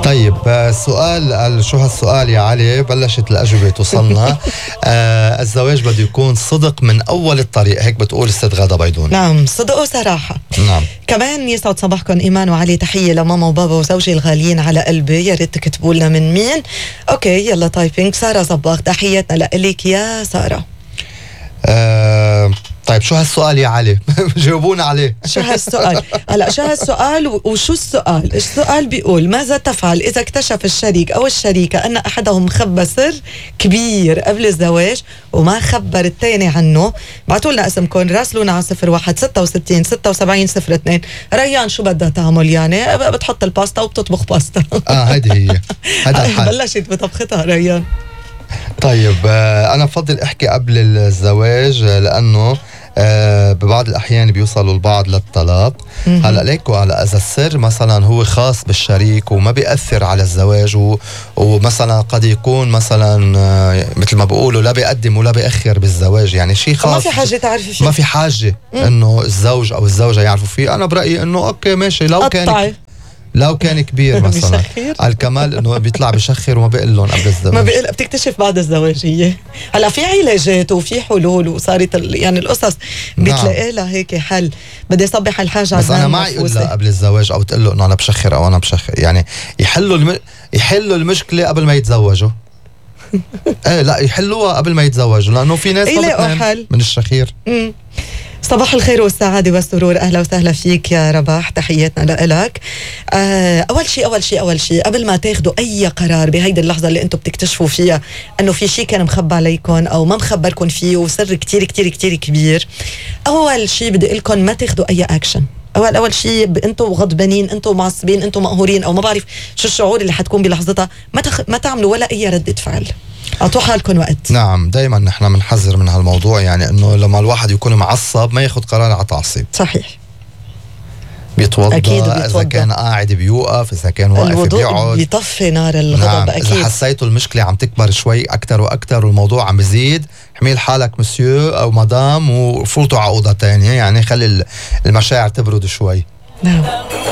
طيب سؤال شو هالسؤال يا علي؟ بلشت الأجوبة توصلنا. الزواج بده يكون صدق من أول الطريق، هيك بتقول الست غادة بيضون. نعم، صدق وصراحة. نعم. كمان يسعد صباحكم إيمان وعلي، تحية لماما وبابا وزوجي الغاليين على قلبي، يا ريت تكتبوا لنا من مين. أوكي يلا تايبينج. سارة صباغ، تحياتنا لك يا سارة. طيب شو هالسؤال يا علي؟ جاوبونا عليه. شو هالسؤال؟ هلا شو هالسؤال وشو السؤال؟ السؤال بيقول: ماذا تفعل إذا اكتشف الشريك أو الشريكة أن أحدهم خبى سر كبير قبل الزواج وما خبر الثاني عنه؟ بعتوا لنا اسمكم، راسلونا على 01 66 76 02. ريان شو بدها تعمل يعني؟ بتحط الباستا وبتطبخ باستا. هيدي هي، هذا الحل. بلشت بطبختها ريان. طيب أنا بفضل أحكي قبل الزواج، لأنه ببعض الأحيان بيوصلوا البعض للطلاق. هلأ ليكو على إذا السر مثلا هو خاص بالشريك وما بيأثر على الزواج ومثلا قد يكون مثلا مثل ما بيقولوا لا بيقدم ولا بيأخر بالزواج، يعني شيء خاص، ما في حاجة تعرفي فيه، ما في حاجة إنه الزوج أو الزوجة يعرفوا فيه. أنا برأيي إنه أوكي ماشي لو كان كبير مثلا. الكمال انه بيطلع بشخر وما بيقول لهم قبل الزواج، ما بيقول، بتكتشف بعد الزواج هي. هلا في علاجات وفي حلول وصارت يعني القصص بتلاقي لها هيك حل. بدي صبح الحاجه، بس انا ما يقول لها قبل الزواج او تقول له انه انا بشخر او انا بشخر، يعني يحلوا المشكله قبل ما يتزوجوا. لا يحلوها قبل ما يتزوجوا، لانه في ناس ما من الشخير. صباح الخير والسعادة والسرور، أهلا وسهلا فيك يا رباح، تحياتنا لإلك. أول شيء قبل ما تاخدوا أي قرار بهيدي اللحظة اللي أنتم بتكتشفوا فيها أنه في شيء كان مخبى عليكم أو ما مخبركم فيه وسر كتير كتير كتير كبير، أول شيء بدي أقولكم ما تاخدوا أي أكشن. أول شيء أنتم غضبانين، أنتم معصبين، أنتم مقهورين أو ما بعرف شو الشعور اللي حتكون بلحظتها، ما تعملوا ولا أي ردة فعل، أعطوا حالكم وقت. نعم، دايما نحن بنحذر من هالموضوع، يعني انه لما الواحد يكون معصب ما ياخد قرار على تعصيب. صحيح. بيتوضأ، إذا كان قاعد بيوقف، إذا كان واقف بيقعد، بيطفي نار الغضب. نعم. أكيد. إذا حسيتوا المشكلة عم تكبر شوي أكتر وأكتر والموضوع عم بيزيد، حميل حالك مسيو أو مدام وفوتوا على أوضة تانية، يعني خلي المشاعر تبرد شوي. نعم.